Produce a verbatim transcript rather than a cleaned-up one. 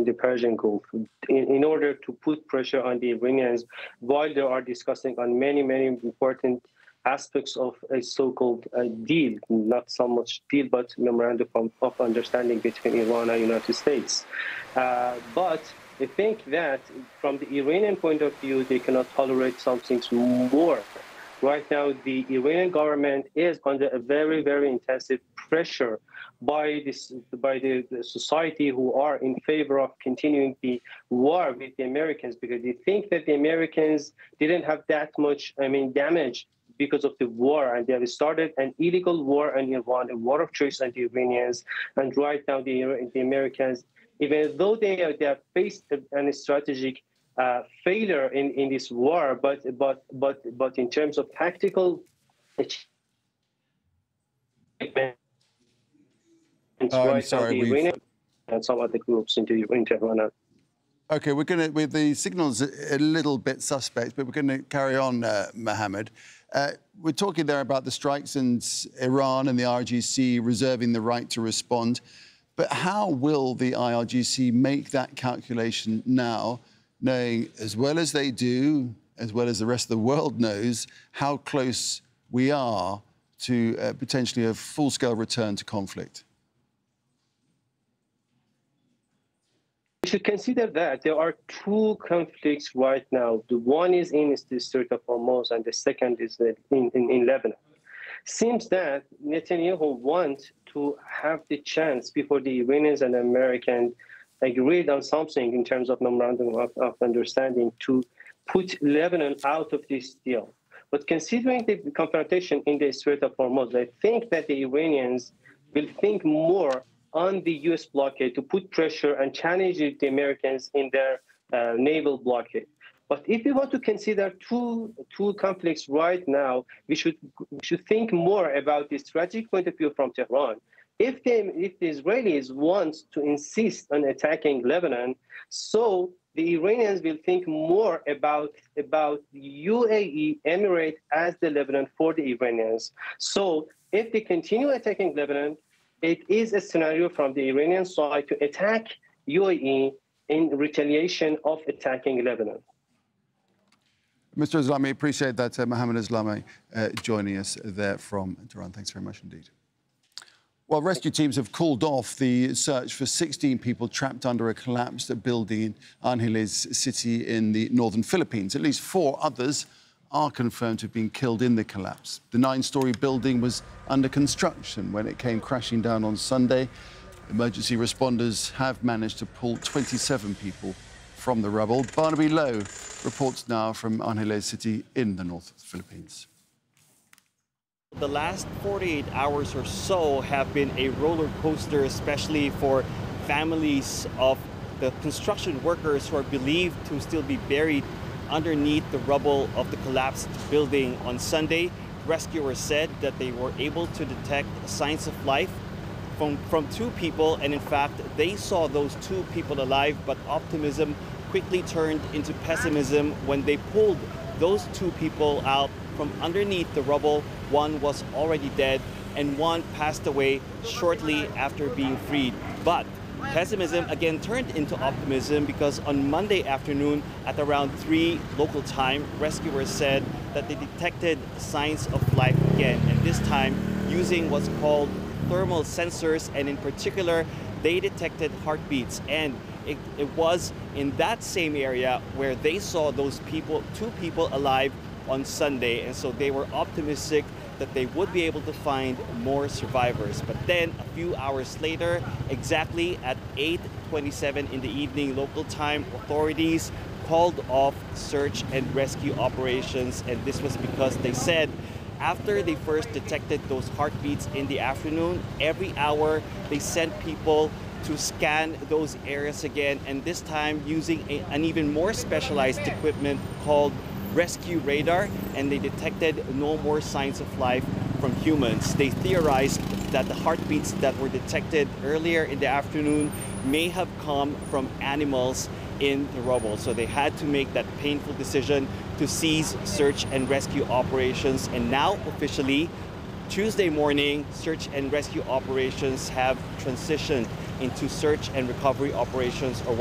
in the Persian Gulf in, in order to put pressure on the Iranians while they are discussing on many, many important aspects of a so-called uh, deal, not so much deal, but memorandum of, of understanding between Iran and the United States. Uh, but I think that from the Iranian point of view, they cannot tolerate something more. Right now, the Iranian government is under a very, very intensive pressure by this, by the, the society who are in favor of continuing the war with the Americans, because they think that the Americans didn't have that much, I mean, damage because of the war, and they have started an illegal war on Iran, a war of choice on the Iranians. And right now, the, the Americans, even though they, are, they have faced a, a strategic uh, failure in, in this war, but but but but in terms of tactical achievement, oh, right I'm sorry, now, the Iranian and some other groups into Iran. Okay, we're going to, with the signals a little bit suspect, but we're going to carry on, uh, Mohammed. Uh, we're talking there about the strikes and Iran and the I R G C reserving the right to respond. But how will the I R G C make that calculation now, knowing as well as they do, as well as the rest of the world knows, how close we are to uh, potentially a full-scale return to conflict? We should consider that there are two conflicts right now. The one is in the Strait of Hormuz, and the second is in, in, in Lebanon. Seems that Netanyahu wants to have the chance before the Iranians and Americans agreed on something in terms of memorandum of, of understanding to put Lebanon out of this deal. But considering the confrontation in the Strait of Hormuz, I think that the Iranians will think more on the U S blockade to put pressure and challenge the Americans in their uh, naval blockade. But if we want to consider two, two conflicts right now, we should, we should think more about the strategic point of view from Tehran. If, they, if the Israelis want to insist on attacking Lebanon, so the Iranians will think more about, about U A E, Emirates as the Lebanon for the Iranians. So if they continue attacking Lebanon, it is a scenario from the Iranian side to attack U A E in retaliation of attacking Lebanon. Mister Islami, appreciate that. Uh, Mohammed Islami uh, joining us there from Tehran. Thanks very much indeed. Well, rescue teams have called off the search for sixteen people trapped under a collapsed building in Angeles city in the northern Philippines. At least four others are confirmed to have been killed in the collapse. The nine-storey building was under construction when it came crashing down on Sunday. Emergency responders have managed to pull twenty-seven people from the rubble. Barnaby Lowe reports now from Angeles city in the north of the Philippines. The last forty-eight hours or so have been a roller coaster, especially for families of the construction workers who are believed to still be buried underneath the rubble of the collapsed building on Sunday. Rescuers said that they were able to detect signs of life from, from two people, and in fact, they saw those two people alive, but optimism quickly turned into pessimism when they pulled those two people out from underneath the rubble. One was already dead, and one passed away shortly after being freed. But pessimism again turned into optimism, because on Monday afternoon at around three local time, rescuers said that they detected signs of life again, and this time using what's called thermal sensors, and in particular they detected heartbeats. And it, it was in that same area where they saw those people, two people alive on Sunday, and so they were optimistic that they would be able to find more survivors. But then a few hours later, exactly at eight twenty-seven in the evening local time, authorities called off search and rescue operations, and this was because they said after they first detected those heartbeats in the afternoon, every hour they sent people to scan those areas again, and this time using a, an even more specialized equipment called rescue radar, and they detected no more signs of life from humans. They theorized that the heartbeats that were detected earlier in the afternoon may have come from animals in the rubble. So they had to make that painful decision to cease search and rescue operations. And now officially, Tuesday morning, search and rescue operations have transitioned into search and recovery operations, or